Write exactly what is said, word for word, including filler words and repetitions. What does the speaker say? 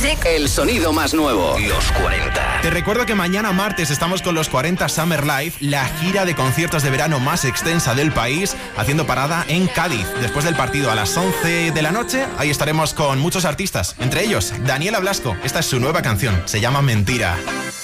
Music. El sonido más nuevo. Los cuarenta. Te recuerdo que mañana martes estamos con los cuarenta Summer Live, la gira de conciertos de verano más extensa del país, haciendo parada en Cádiz. Después del partido a las once de la noche, ahí estaremos con muchos artistas, entre ellos Daniela Blasco. Esta es su nueva canción, se llama Mentira.